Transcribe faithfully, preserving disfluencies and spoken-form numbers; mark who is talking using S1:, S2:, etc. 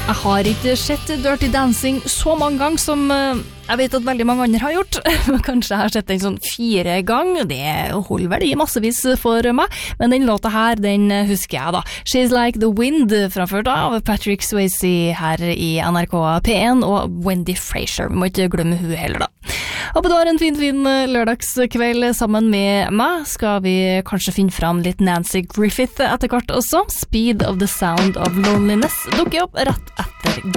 S1: Jeg har ikke sett Dirty Dancing så mange ganger som uh, jeg vet at veldig mange andre har gjort. Kanskje jeg har sett den sånn fire ganger. Det holder vel i massevis for meg. Men den låta her, den husker jeg da. She's Like the Wind, framført av Patrick Swayze her i N R K P en, og Wendy Fraser. Vi må ikke glemme hun heller da. Håper du har en fin, fin lørdagskveld sammen med meg. Skal vi kanskje finne fram litt Nancy Griffith etter hvert også. Speed of the Sound of Loneliness dukker opp rett etter